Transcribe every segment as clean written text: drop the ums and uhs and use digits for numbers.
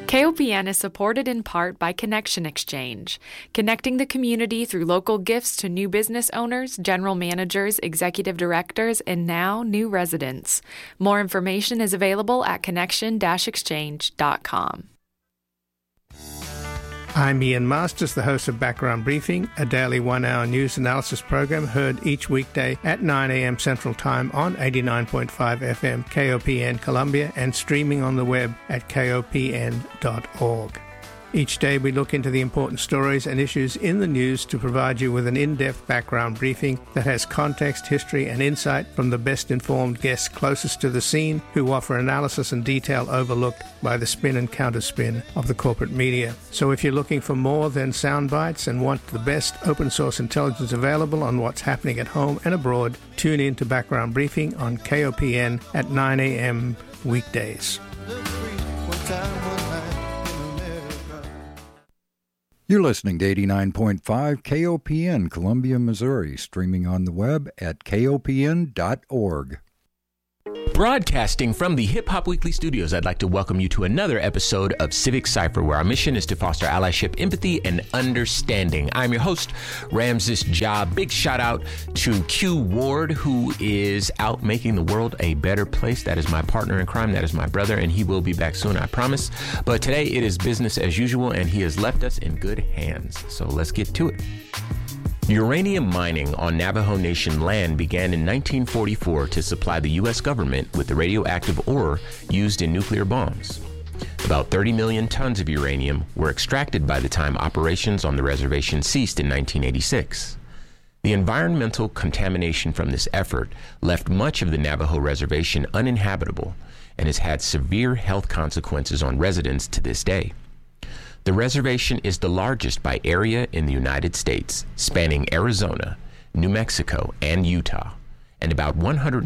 KOPN is supported in part by Connection Exchange, connecting the community through local gifts to new business owners, general managers, executive directors, and now new residents. More information is available at connection-exchange.com. I'm Ian Masters, the host of Background Briefing, a daily one-hour news analysis program heard each weekday at 9 a.m. Central Time on 89.5 FM KOPN Columbia and streaming on the web at kopn.org. Each day we look into the important stories and issues in the news to provide you with an in-depth background briefing that has context, history, and insight from the best-informed guests closest to the scene who offer analysis and detail overlooked by the spin and counterspin of the corporate media. So if you're looking for more than sound bites and want the best open-source intelligence available on what's happening at home and abroad, tune in to Background Briefing on KOPN at 9 a.m. weekdays. You're listening to 89.5 KOPN, Columbia, Missouri, streaming on the web at kopn.org. Broadcasting from the Hip Hop Weekly studios, I'd like to welcome you to another episode of Civic Cypher, where our mission is to foster allyship, empathy, and understanding. I'm your host, Ramses Ja. Big shout out to Q Ward, who is out making the world a better place. That is my partner in crime. That is my brother, and he will be back soon, I promise. But today it is business as usual, and he has left us in good hands. So let's get to it. Uranium mining on Navajo Nation land began in 1944 to supply the U.S. government with the radioactive ore used in nuclear bombs. About 30 million tons of uranium were extracted by the time operations on the reservation ceased in 1986. The environmental contamination from this effort left much of the Navajo reservation uninhabitable and has had severe health consequences on residents to this day. The reservation is the largest by area in the United States, spanning Arizona, New Mexico, and Utah, and about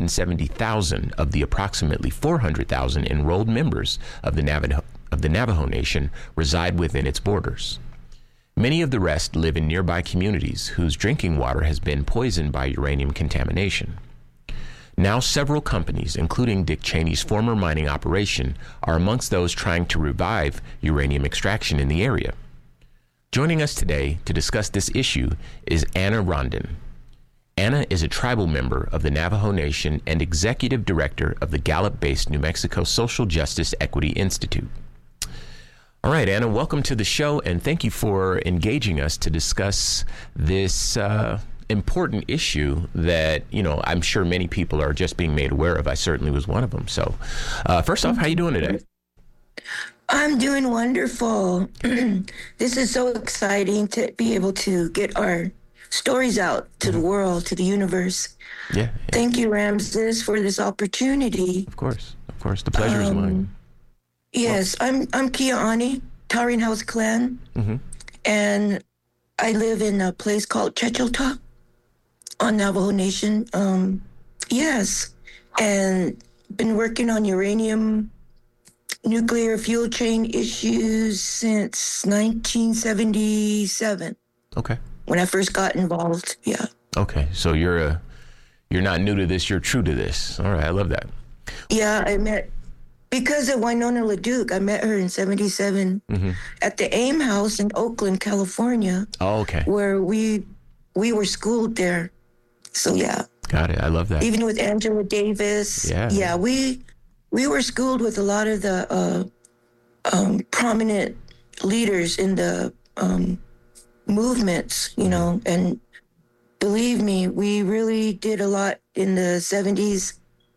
170,000 of the approximately 400,000 enrolled members of the Navajo Nation reside within its borders. Many of the rest live in nearby communities whose drinking water has been poisoned by uranium contamination. Now several companies, including Dick Cheney's former mining operation, are amongst those trying to revive uranium extraction in the area. Joining us today to discuss this issue is Anna Rondon. Anna is a tribal member of the Navajo Nation and executive director of the Gallup-based New Mexico Social Justice Equity Institute. All right, Anna, welcome to the show, and thank you for engaging us to discuss this important issue that, you know, I'm sure many people are just being made aware of. I certainly was one of them. So first off, how are you doing today? I'm doing wonderful. This is so exciting to be able to get our stories out to the world, to the universe. Yeah. Thank you, Ramses, for this opportunity. Of course. The pleasure is mine. Yes, I'm Kia Ani, Towering House Clan, and I live in a place called Chechilta on Navajo Nation. Yes, and been working on uranium nuclear fuel chain issues since 1977. Okay. When I first got involved, yeah. Okay, so you're not new to this, you're true to this. All right, I love that. Yeah, I met, because of Winona LaDuke, I met her in 77 at the AIM House in Oakland, California. Oh, okay. Where we were schooled there. So, yeah. Got it. I love that. Even with Angela Davis. Yeah. Yeah, we were schooled with a lot of the prominent leaders in the movements, you know, and believe me, we really did a lot in the 70s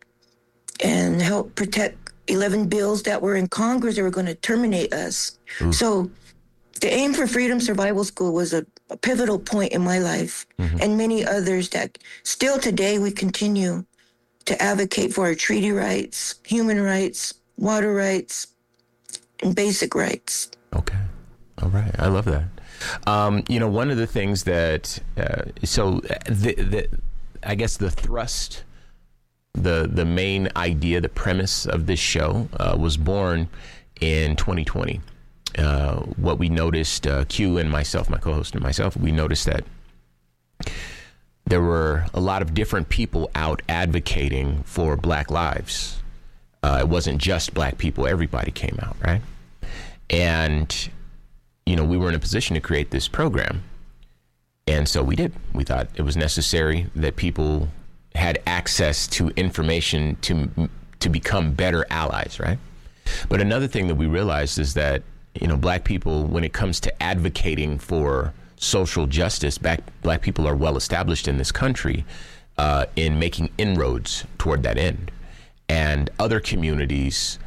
and helped protect 11 bills that were in Congress that were going to terminate us. Ooh. So the AIM for Freedom Survival School was a pivotal point in my life and many others that still today we continue to advocate for our treaty rights, human rights, water rights, and basic rights. Okay. All right. I love that. You know, one of the things that, I guess the thrust, the main idea, the premise of this show was born in 2020. What we noticed, Q and myself, my co-host and myself, we noticed that there were a lot of different people out advocating for Black lives. It wasn't just Black people. Everybody came out, right? And, you know, we were in a position to create this program. And so we did. We thought it was necessary that people had access to information to become better allies, right? But another thing that we realized is that, you know, black people, when it comes to advocating for social justice, black people are well established in this country in making inroads toward that end. And other communities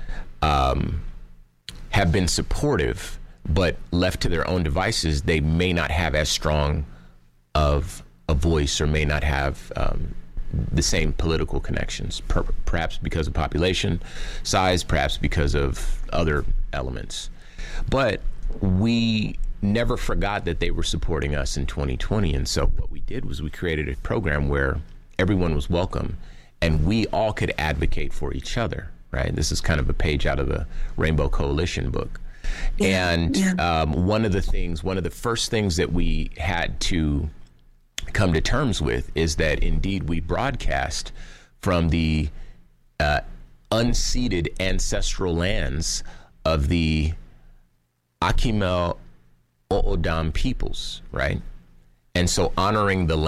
have been supportive, but left to their own devices, they may not have as strong of a voice or may not have the same political connections, perhaps because of population size, perhaps because of other elements. But we never forgot that they were supporting us in 2020. And so what we did was we created a program where everyone was welcome and we all could advocate for each other, right? This is kind of a page out of the Rainbow Coalition book. And one of the first things that we had to come to terms with is that indeed we broadcast from the unceded ancestral lands of the Akimel O'odham peoples, right? And so honoring the